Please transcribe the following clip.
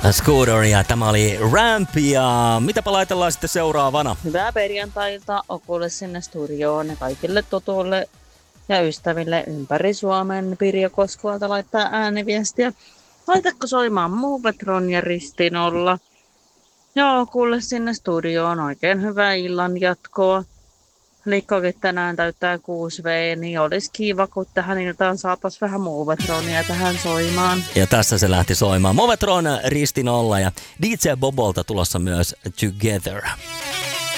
Scooter ja tämä oli Ramp ja mitäpä laitellaan sitten seuraavana? Hyvää perjantailta Okulle sinne studioon ja kaikille tutuille ja ystäville ympäri Suomen. Pirjo Koskualta laittaa ääniviestiä. Laitatko soimaan Movetron ja Ristinolla? Joo, kuule sinne studioon. Oikein hyvää illan jatkoa. Likkokin tänään täyttää 6V, niin olisi kiva, kun tähän iltaan saataisiin vähän Movetronia tähän soimaan. Ja tässä se lähti soimaan. Movetron, Ristinolla ja DJ Bobolta tulossa myös Together.